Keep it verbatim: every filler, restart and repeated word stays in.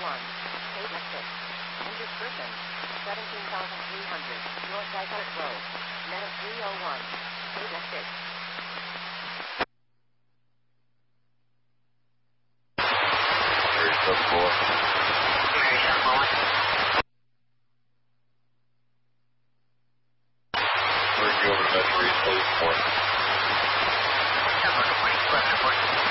one, eight six. Injured person, seventeen thousand three hundred, North Dyke Road, net of three oh one, eight six. There's the four. Mary John Bowen. We're going to Metro East Police Force. Number twenty, left report.